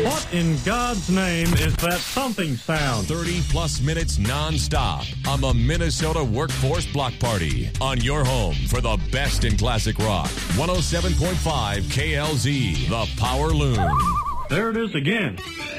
What in God's name is that thumping sound? 30-plus minutes nonstop on the Minnesota Workforce Block Party on your home for the best in classic rock. 107.5 KLZ, The Power Loon. There it is again.